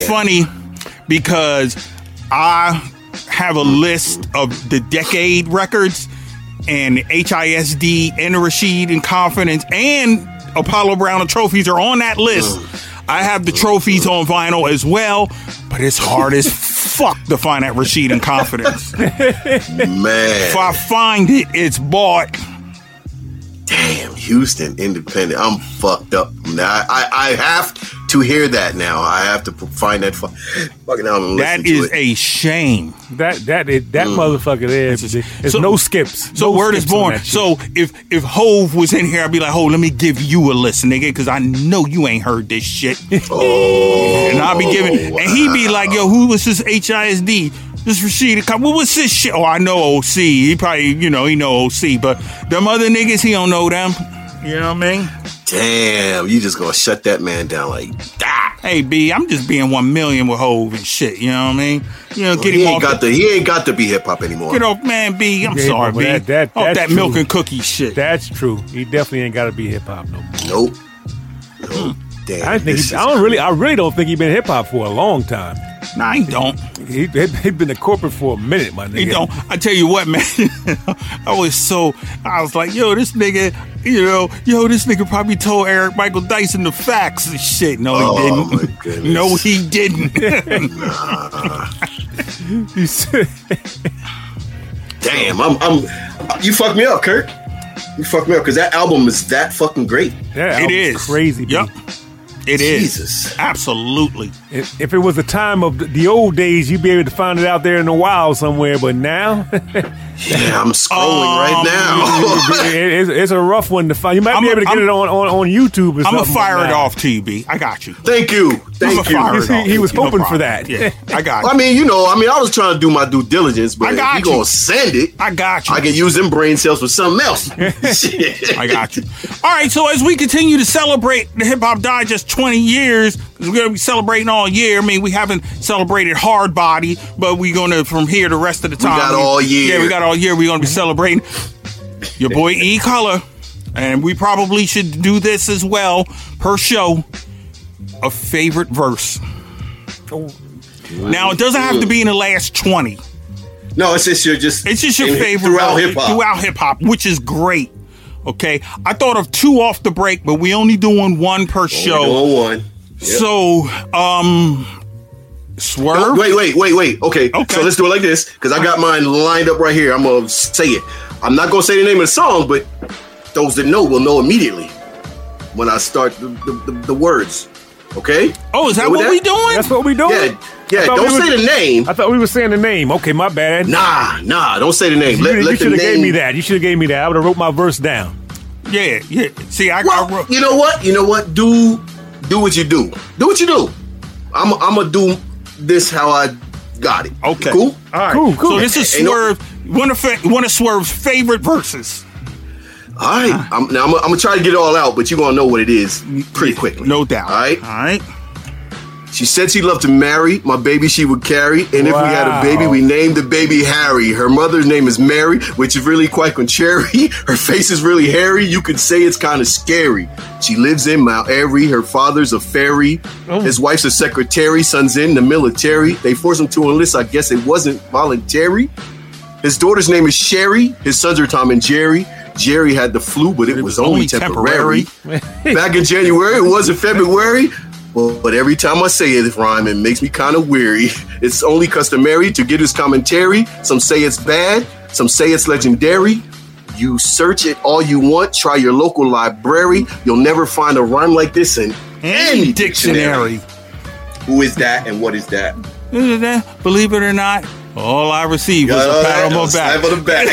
funny because I have a list of the decade records, and HISD and Rashid and Confidence and Apollo Brown and Trophies are on that list. I have the Trophies on vinyl as well, but it's hard as fuck to find that Rashid and Confidence. Man. If I find it, it's bought. Damn, Houston Independent. I'm fucked up. Now I have to hear that now. I have to find that fucking album. That is a shame. That motherfucker there. There's no skips. So no Word skips is Born. So if Hove was in here, I'd be like, Hove, let me give you a listen, nigga, because I know you ain't heard this shit. And I'll be giving, wow. And he'd be like, yo, who was this HISD? This Rashid, what was this shit? Oh, I know OC. He probably, he know OC, but them other niggas, he don't know them. You know what I mean? Damn, you just gonna shut that man down like that. Hey, B, I'm just being 1 million with Hove and shit. You know what I mean? Get him he off. He ain't got to be hip hop anymore. Get off, man, B. I'm sorry, B. That milk and cookie shit. That's true. He definitely ain't got to be hip hop no more. Nope. Damn. I really don't think he been hip hop for a long time. Nah, he don't. He been a corporate for a minute, my nigga. He don't. I tell you what, man. I was like, yo, this nigga, this nigga probably told Eric Michael Dyson the facts and shit. No, he didn't. My goodness. No, he didn't. Damn, you fucked me up, Kirk. You fucked me up because that album is that fucking great. It is crazy. Yep. It Jesus. is. Absolutely. If it was the time of the old days, you'd be able to find it out there in the wild somewhere. But now... Yeah, I'm scrolling right now. It's a rough one to find. You might be able to get it on YouTube or something. I'm going to fire it off to you, B. I got you. Thank you. He was hoping for that. Yeah, I got you. I was trying to do my due diligence, but if you're going to send it, I got you. I can use them brain cells for something else. I got you. All right, so as we continue to celebrate the Hip Hop Digest 20 years, because we're going to be celebrating all year. I mean, we haven't celebrated Hard Body, but we're going to, from here, the rest of the time. We got all year. Yeah, we got all year. We're going to be celebrating your boy E Color, and we probably should do this as well per show. A favorite verse. Now it doesn't have to be in the last 20. No, it's just your favorite throughout hip hop, which is great. Okay, I thought of 2 off the break, but we only doing 1 per show. Doing 1. Yep. So, Swerve. Wait. Okay, so let's do it like this because I got mine lined up right here. I'm gonna say it. I'm not gonna say the name of the song, but those that know will know immediately when I start the words. Okay. Oh, is that what we doing? That's what we doing. Yeah. Don't say the name. I thought we were saying the name. Okay, my bad. Nah. Don't say the name. You should have gave me that. I would have wrote my verse down. Yeah. See, I wrote. You know what? Do what you do. Do what you do. I'm gonna do this how I got it. Okay. Cool. All right. Cool. So this is Swerve. One of Swerve's favorite verses. All right. I'm gonna try to get it all out, but you're gonna know what it is pretty quickly. No doubt. All right. All right. She said she loved to marry my baby she would carry, and if we had a baby, we named the baby Harry. Her mother's name is Mary, which is really quite contrary. Her face is really hairy. You could say it's kind of scary. She lives in Mount Airy. Her father's a fairy. His wife's a secretary. Son's in the military. They forced him to enlist. I guess it wasn't voluntary. His daughter's name is Sherry. His sons are Tom and Jerry. Jerry had the flu, but it was only temporary. Back in January, it wasn't February. But every time I say it rhyme, it makes me kind of weary. It's only customary to get his commentary. Some say it's bad, some say it's legendary. You search it all you want, try your local library. You'll never find a rhyme like this in any dictionary. Who is that and what is that? Believe it or not, all I received was a pat on my back. On the back.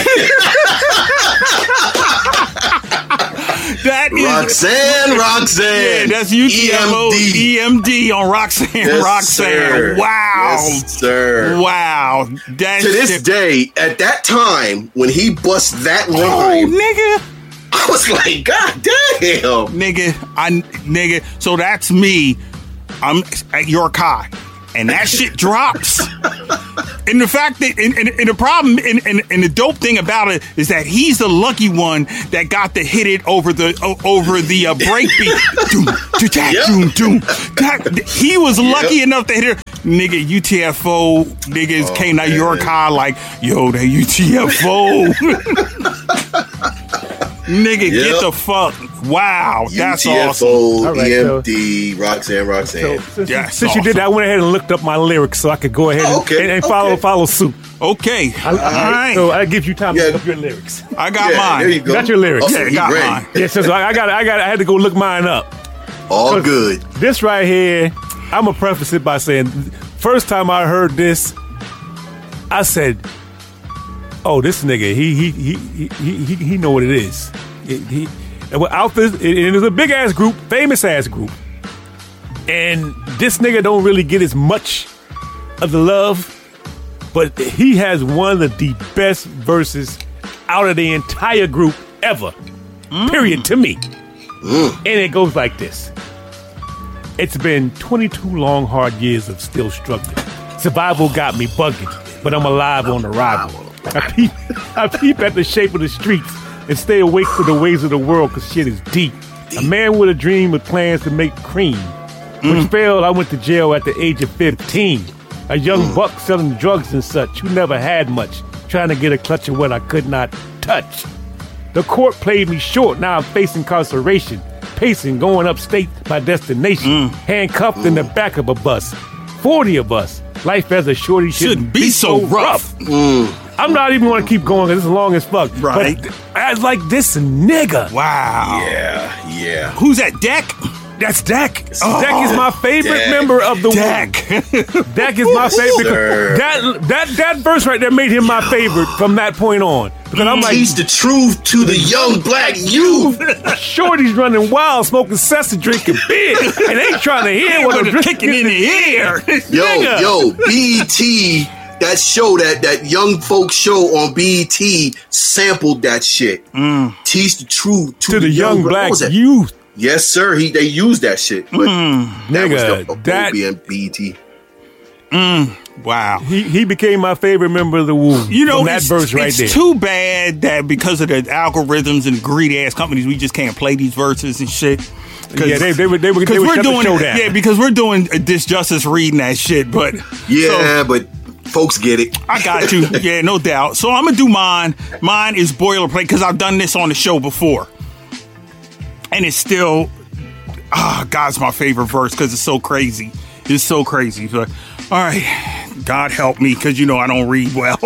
That is Roxanne. Yeah, that's EMD on Roxanne. Yes, Roxanne. Sir. Wow. Yes, sir. Wow. To this day, at that time, when he bust that line, nigga, I was like, God damn. Nigga. So that's me. I'm at York High. And that shit drops. And the fact that, and the problem, and the dope thing about it is that he's the lucky one that got to hit it over the breakbeat. He was lucky enough to hit it. Nigga, UTFO niggas came to York High like, yo, that UTFO. Nigga, get the fuck. Wow, that's awesome. UTFO, EMD, Roxanne. Since you did that, I went ahead and looked up my lyrics so I could go ahead and follow suit. Okay. All right. So I give you time to look up your lyrics. I got mine. There you go. Got your lyrics. I got mine. Yeah, so I had to go look mine up. All good. This right here, I'm gonna preface it by saying, first time I heard this, I said, "Oh, this nigga, he know what it is." And it was a big ass group, famous ass group, and this nigga don't really get as much of the love, but he has one of the best verses out of the entire group ever. Period, to me. And it goes like this. It's been 22 long, hard years of still struggling. Survival got me bugging, but I'm alive on arrival. I peep at the shape of the streets and stay awake for the ways of the world because shit is deep. A man with a dream with plans to make cream. Which failed, I went to jail at the age of 15. A young buck selling drugs and such who never had much, trying to get a clutch of what I could not touch. The court played me short, now I'm facing incarceration. Pacing, going upstate, my destination. Handcuffed in the back of a bus. 40 of us. Life as a shorty shouldn't be so rough. I'm not even going to keep going because it's long as fuck. Right. But I was like, this nigga. Wow. Yeah. Who's that, Deck? That's Dak. Dak is my favorite member of the Dak. Dak is my favorite. That verse right there made him my favorite from that point on. Because I'm like, teach the truth to the young black youth. Shorty's running wild, smoking cessa, drinking beer, and they trying to hear what I'm kicking in the air. Yo, BET. That show, that young folks show on BET sampled that shit. Teach the truth to the young black youth. Yes, sir. They used that shit. But that was the BET. Wow. He became my favorite member of the Wu. You know, that verse right there. It's too bad that because of the algorithms and greedy ass companies, we just can't play these verses and shit. Yeah, they would shut the show down. Yeah, because we're doing a disjustice reading that shit. But but folks get it. I got you. Yeah, no doubt. So I'm gonna do mine. Mine is boilerplate because I've done this on the show before, and it's still, God's my favorite verse because it's so crazy. It's so crazy. But, all right, God help me because you know I don't read well.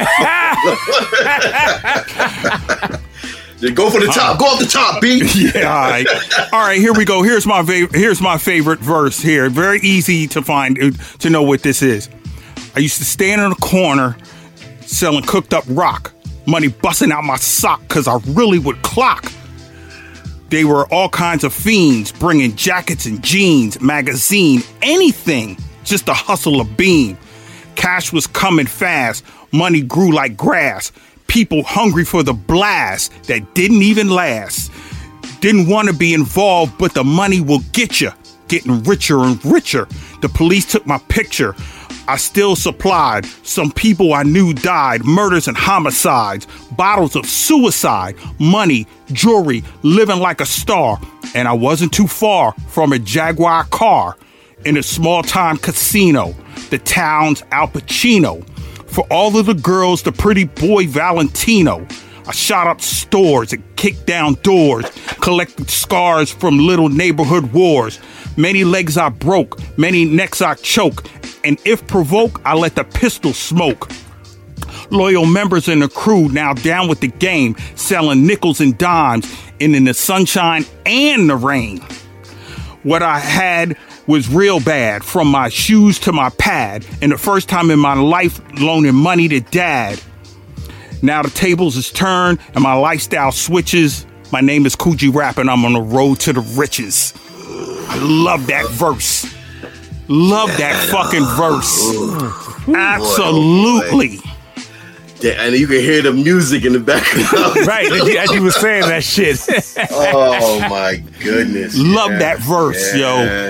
Go for the top. Go off the top, B. Yeah. All right. Here we go. Here's my favorite verse. Here, very easy to find to know what this is. I used to stand in a corner selling cooked up rock, money busting out my sock because I really would clock. They were all kinds of fiends, bringing jackets and jeans, magazine, anything, just to hustle a beam. Cash was coming fast, money grew like grass. People hungry for the blast that didn't even last. Didn't want to be involved, but the money will get you. Getting richer and richer. The police took my picture. I still supplied. Some people I knew died. Murders and homicides. Bottles of suicide. Money, jewelry, living like a star. And I wasn't too far from a Jaguar car in a small-time casino. The town's Al Pacino. For all of the girls, the pretty boy Valentino. I shot up stores and kicked down doors. Collected scars from little neighborhood wars. Many legs I broke. Many necks I choke. And if provoke, I let the pistol smoke. Loyal members in the crew now down with the game, selling nickels and dimes, and in the sunshine and the rain. What I had was real bad, from my shoes to my pad, and the first time in my life loaning money to dad. Now the tables is turned and my lifestyle switches. My name is Coogee Rap and I'm on the road to the riches. I love that verse. Love that fucking verse. Absolutely. Yeah, and you can hear the music in the background. Right, as you were saying that shit. Oh my goodness. Love that verse, yo.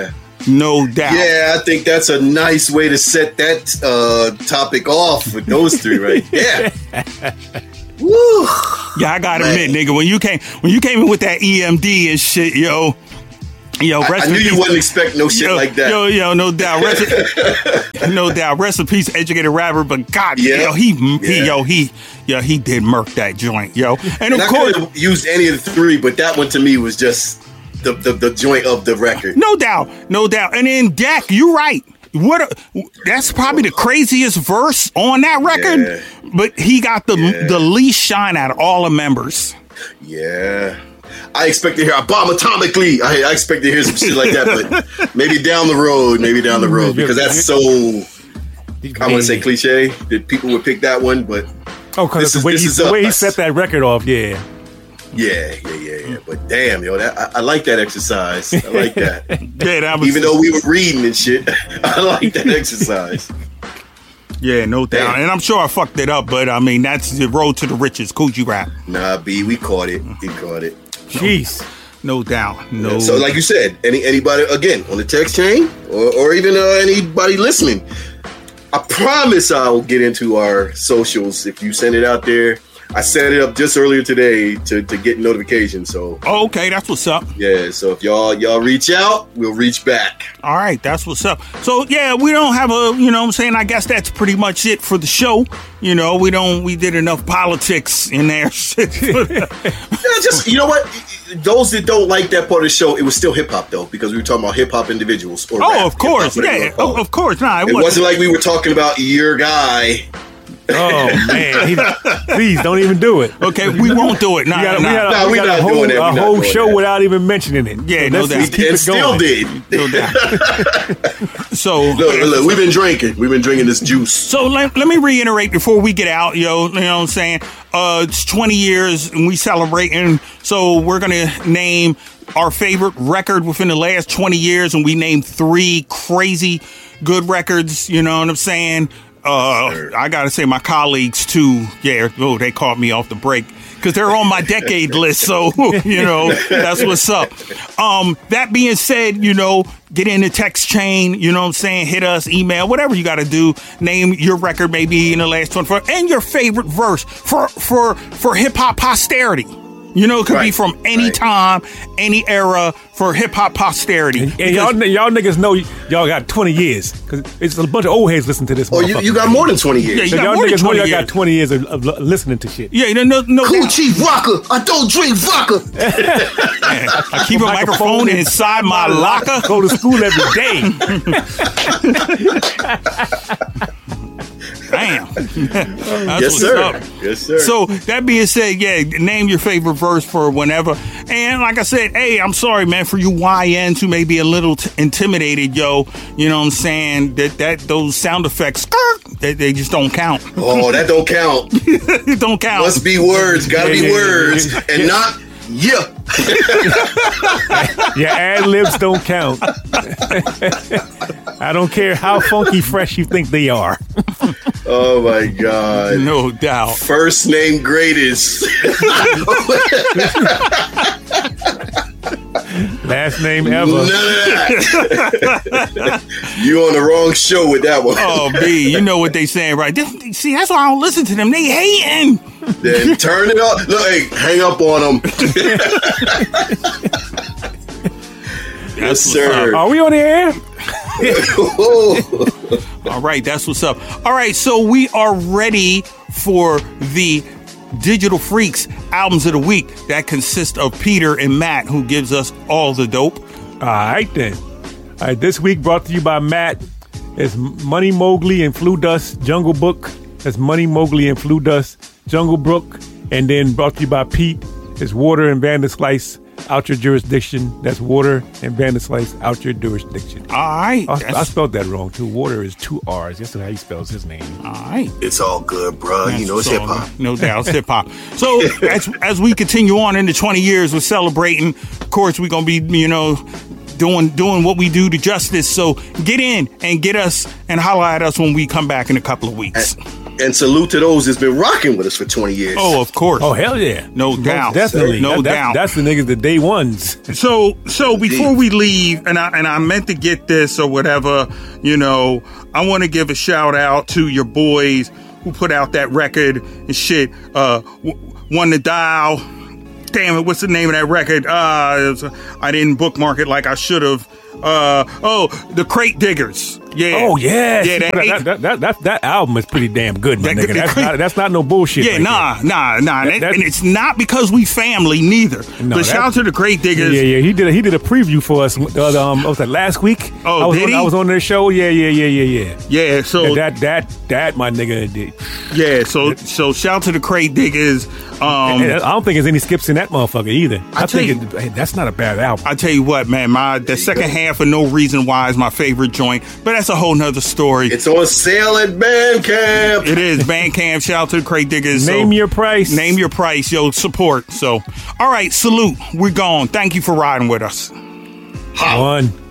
No doubt. Yeah, I think that's a nice way to set that topic off with those three right there. Woo. Yeah, I gotta admit, nigga, when you came in with that EMD and shit, yo, I knew you wouldn't expect no shit like that. Yo, no doubt. No doubt. Rest in peace, educated rapper. But God, he did murk that joint, yo. And of course, I could have used any of the three, but that one to me was just the joint of the record. No doubt. And then Deck, you're right. That's probably the craziest verse on that record, but he got the least shine out of all the members. Yeah. I expect to hear a bomb atomically. I expect to hear some shit like that, but maybe down the road, because that's so, I want to say cliche, that people would pick that one, but because the way he set that record off, Yeah. But damn, yo, I like that exercise. I like that. That was, even though we were reading and shit, I like that exercise. Yeah, no doubt. And I'm sure I fucked it up, but I mean, that's the road to the riches. Coogee Rap. Nah, B, we caught it. He caught it. Jeez. No doubt. No. So, like you said, anybody, again, on the text chain or even anybody listening, I promise I'll get into our socials if you send it out there. I set it up just earlier today to get notifications. So, okay, that's what's up. Yeah, so if y'all reach out, we'll reach back. All right, that's what's up. So yeah, we don't have a, you know what I'm saying, I guess that's pretty much it for the show. You know, we did enough politics in there. Just, you know what? Those that don't like that part of the show, it was still hip hop though, because we were talking about hip hop individuals. Or rap, of course, yeah, of course. Nah, it wasn't like we were talking about your guy. Oh man! Please don't even do it. Okay, we won't do it. We got a whole show without even mentioning it. Yeah, no doubt. And still did. No doubt. So look, we've been drinking. We've been drinking this juice. So let me reiterate before we get out, yo. You know what I'm saying? It's 20 years and we celebrating. So we're gonna name our favorite record within the last 20 years, and we named 3 crazy good records. You know what I'm saying? I gotta say my colleagues too. Yeah, they caught me off the break because they're on my decade list. So you know that's what's up. That being said, you know, get in the text chain. You know what I'm saying? Hit us, email, whatever you got to do. Name your record maybe in the last 24 and your favorite verse for hip hop posterity. You know, it could be from any time, any era for hip hop posterity. And y'all niggas know y'all got 20 years because it's a bunch of old heads listening to this. Oh, you got more than 20 years. Yeah, y'all niggas know y'all got 20 years of listening to shit. Yeah, no. Coochie vodka. I don't drink vodka. I keep a microphone inside my locker. Go to school every day. Damn. Yes, sir. Yes, sir. So that being said, name your favorite verse for whenever. And like I said, hey, I'm sorry, man, for you YNs who may be a little intimidated, yo. You know what I'm saying? That those sound effects, they just don't count. Oh, that don't count. It don't count. Must be words. Gotta be words. And not yeah. Your ad libs don't count. I don't care how funky fresh you think they are. Oh my God. No doubt. First name greatest. Last name ever. None of that. You on the wrong show with that one. Oh, B, you know what they saying, right? See, that's why I don't listen to them. They hating. Then turn it off. Look, hey, hang up on them. Yes, sir. Are we on the air? All right, that's what's up. All right, so we are ready for the Digital Freaks albums of the week. That consists of Peter and Matt, who gives us all the dope. All right, then. All right, this week brought to you by Matt. It's Money Mowgli and Flu Dust Jungle Book. That's Money Mowgli and Flu Dust Jungle Brook. And then brought to you by Pete. It's Water and Vanderslice Out Your Jurisdiction. That's Water and Vanderslice Out Your Jurisdiction. All right. I spelled that wrong, too. Water is 2 R's. That's how he spells his name. All right. It's all good, bro. You know, it's hip-hop. No doubt, it's hip-hop. So as we continue on into 20 years, we're celebrating. Of course, we're going to be, you know, doing what we do to justice. So get in and get us and holler at us when we come back in a couple of weeks. And salute to those that's been rocking with us for 20 years. Oh, of course. Oh, hell yeah. No doubt. Definitely. No doubt. That's the niggas, the day ones. So before we leave, and I meant to get this or whatever, you know, I want to give a shout out to your boys who put out that record and shit. Won the Dial. Damn it, what's the name of that record? I didn't bookmark it like I should have. The Crate Diggers. Yeah. Oh yeah. Yeah. That album is pretty damn good, my nigga. That's not no bullshit. Yeah, right nah. And it's not because we family neither. No, but shout out to the Crate Diggers. Yeah. He did a preview for us. Was that last week? Oh, I was on their show. Yeah. Yeah. So that my nigga did. Yeah. So shout out to the Crate Diggers. I don't think there's any skips in that motherfucker either. I think that's not a bad album. I tell you what, man, the second half of No Reason Why is my favorite joint, but that's a whole nother story. It's on sale at Bandcamp. It is Bandcamp. Shout out to the Crate Diggers. Name your price. Name your price, yo. Support. So, all right, salute. We're gone. Thank you for riding with us. One.